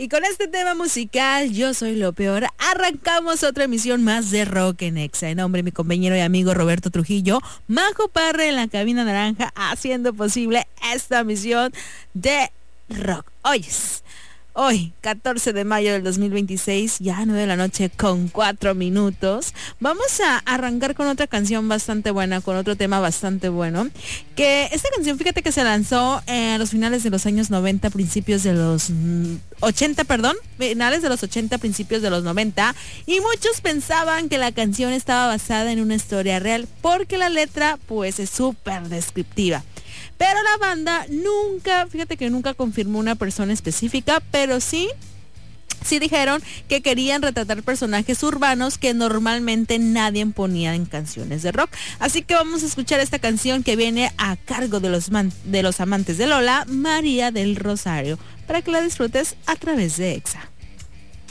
Y con este tema musical, Yo Soy Lo Peor, arrancamos otra emisión más de Rock en Exa. En nombre de mi compañero y amigo Roberto Trujillo, Majo Parra en la cabina naranja, haciendo posible esta misión de rock. Hoy, 14 de mayo del 2026, ya 9 de la noche con 4 minutos. Vamos a arrancar con otra canción bastante buena, con otro tema bastante bueno. Que esta canción, fíjate que se lanzó a los finales de los años 90, principios de los 80, finales de los 80, principios de los 90. Y muchos pensaban que la canción estaba basada en una historia real, porque la letra, pues, es súper descriptiva. Pero la banda nunca confirmó una persona específica, pero sí dijeron que querían retratar personajes urbanos que normalmente nadie ponía en canciones de rock. Así que vamos a escuchar esta canción que viene a cargo de los amantes de Lola, María del Rosario, para que la disfrutes a través de Exa.